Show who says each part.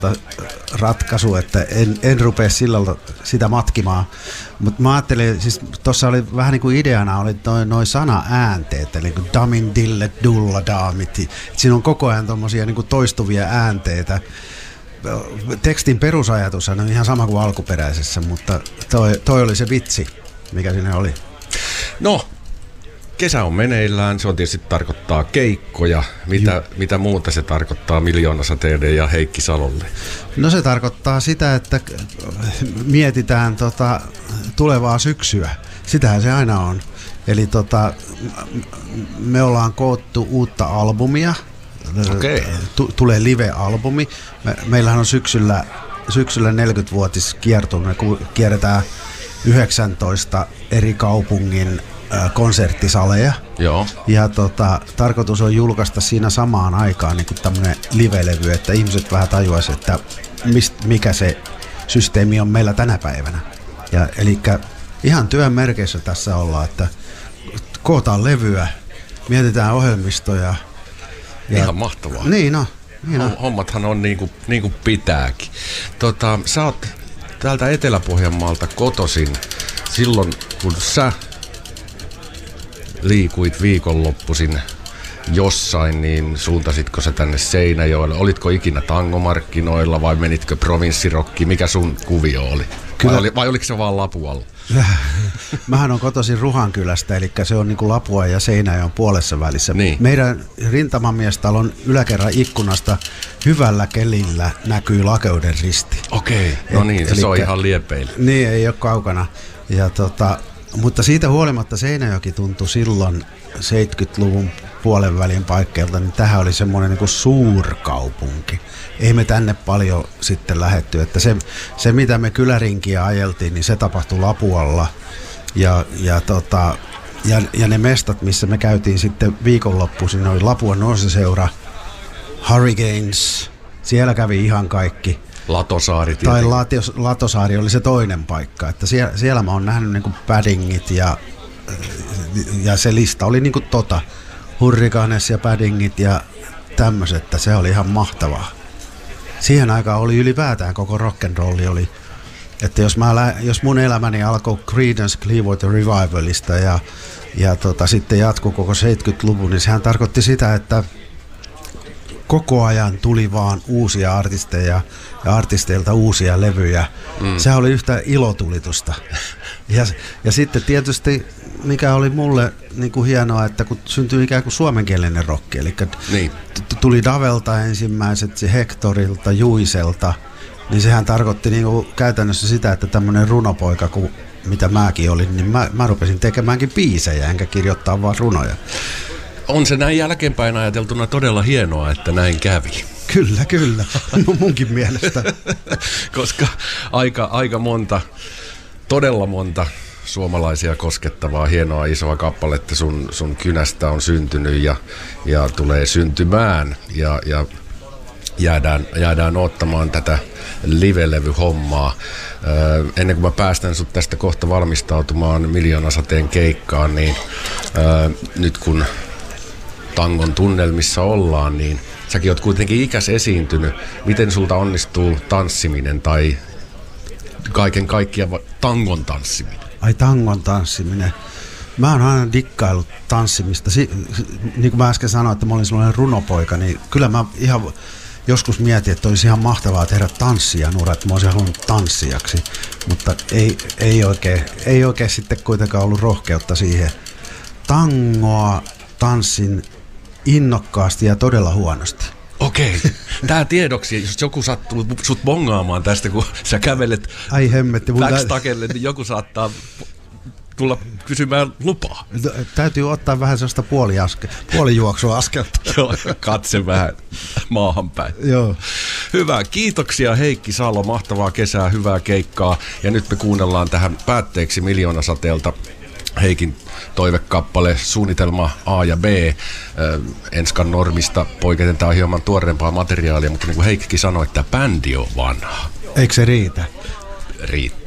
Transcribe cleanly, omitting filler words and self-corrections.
Speaker 1: ratkaisu, että en rupea sillä sitä matkimaan. Mutta mä ajattelin, siis tuossa oli vähän niin kuin ideana oli noi sana-äänteet, eli niin damin, dille, dulla, daamit. Siinä on koko ajan tommosia niin kuin toistuvia äänteitä. Tekstin perusajatus on ihan sama kuin alkuperäisessä, mutta toi oli se vitsi, mikä siinä oli.
Speaker 2: No, kesä on meneillään, se on tietysti tarkoittaa keikkoja. Mitä muuta se tarkoittaa Miljoonasateiden ja Heikki Salolle?
Speaker 1: No se tarkoittaa sitä, että mietitään tulevaa syksyä. Sitähän se aina on. Eli me ollaan koottu uutta albumia.
Speaker 2: Okay.
Speaker 1: Tulee live-albumi. Meillähän on syksyllä 40-vuotiskierto. Me kierretään 19 eri kaupungin konserttisaleja.
Speaker 2: Joo.
Speaker 1: Ja tarkoitus on julkaista siinä samaan aikaan niin kuin tämmöinen live-levy, että ihmiset vähän tajuaisivat, että mikä se systeemi on meillä tänä päivänä. Ja elikkä ihan työn merkeissä tässä ollaan, että kootaan levyä, mietitään ohjelmistoja.
Speaker 2: Ihan mahtavaa.
Speaker 1: Niin on.
Speaker 2: Hommathan on niin kuin pitääkin. Sä oot täältä Etelä-Pohjanmaalta kotoisin silloin, kun sä liikuit viikonloppuisin jossain, niin suuntasitko sä tänne Seinäjoelle? Olitko ikinä tangomarkkinoilla vai menitkö provinssirokkiin? Mikä sun kuvio oli? Vai oliko se vaan Lapualla?
Speaker 1: Mähän on kotoisin Ruhankylästä, eli se on niin kuin Lapua ja Seinäjoen puolessa välissä.
Speaker 2: Niin.
Speaker 1: Meidän rintamamiestalon yläkerran ikkunasta hyvällä kelillä näkyy Lakeuden risti.
Speaker 2: Okei, no niin, se on ihan liepeillä.
Speaker 1: Niin, ei ole kaukana. Ja mutta siitä huolimatta Seinäjoki tuntui silloin 70-luvun puolen välin paikkeilta, niin tähän oli semmoinen niin kuin suurkaupunki. Ei me tänne paljon sitten lähetty, että se mitä me kylärinkiä ajeltiin, niin se tapahtui Lapualla ja ne mestat, missä me käytiin sitten viikonloppuisin, oli Lapuan nuorisoseura, Hurricanes, siellä kävi ihan kaikki.
Speaker 2: Latosaari
Speaker 1: tietenkin. Tai Latosaari oli se toinen paikka, että siellä mä oon nähnyt niin kuin Paddingit ja se lista oli niin kuin Hurricanes ja Paddingit ja tämmöiset, että se oli ihan mahtavaa. Siihen aikaan oli ylipäätään koko rock'n'rolli oli, että jos mun elämäni alkoi Creedence Clearwater Revivalista ja sitten jatkui koko 70-luvun, niin sehän tarkoitti sitä, että koko ajan tuli vaan uusia artisteja ja artisteilta uusia levyjä. Sehän oli yhtä ilotulitusta. Ja sitten tietysti, mikä oli mulle niin kuin hienoa, että kun syntyi ikään kuin suomenkielinen rokki, eli
Speaker 2: niin.
Speaker 1: Tuli Davelta ensimmäiset, Hectorilta, Juiselta, niin sehän tarkoitti niin kuin käytännössä sitä, että tämmöinen runopoika, mitä mäkin olin, niin mä rupesin tekemäänkin biisejä, enkä kirjoittaa vaan runoja.
Speaker 2: On se näin jälkeenpäin ajateltuna todella hienoa, että näin kävi.
Speaker 1: Kyllä. No munkin mielestä.
Speaker 2: Koska aika monta, todella monta suomalaisia koskettavaa, hienoa, isoa kappaletta sun kynästä on syntynyt ja tulee syntymään. Ja jäädään odottamaan tätä live-levy-hommaa. Ennen kuin mä päästän sut tästä kohta valmistautumaan Miljoonasateen keikkaan, niin nyt kun tangon tunnelmissa ollaan, niin säkin oot kuitenkin ikäs esiintynyt. Miten sulta onnistuu tanssiminen tai kaiken kaikkiaan tangon tanssiminen?
Speaker 1: Ai tangon tanssiminen. Mä oon aina dikkaillut tanssimista. Niin kuin mä äsken sanoin, että mä olin sellainen runopoika, niin kyllä mä ihan joskus mietin, että olisi ihan mahtavaa tehdä tanssia nuora, että mä olisin halunnut tanssijaksi. Mutta ei oikein sitten kuitenkaan ollut rohkeutta siihen. Tangoa tanssin innokkaasti ja todella huonosti.
Speaker 2: Okei. Tää tiedoksi, jos joku sattuu sut bongaamaan tästä, kun sä kävelet backstakelle, niin joku saattaa tulla kysymään lupaa.
Speaker 1: Täytyy ottaa vähän sellaista puolijuoksuaskelta.
Speaker 2: Joo, katse vähän maahan päin.
Speaker 1: Joo.
Speaker 2: Hyvä, kiitoksia Heikki Salo, mahtavaa kesää, hyvää keikkaa. Ja nyt me kuunnellaan tähän päätteeksi Miljoonasateelta Heikin toivekappale, suunnitelma A ja B. Enskan normista poiketen, tämä on hieman tuoreempaa materiaalia, mutta niin kuin Heikkikin sanoi, että bändi on vanha.
Speaker 1: Eikö se riitä?
Speaker 2: Riittää.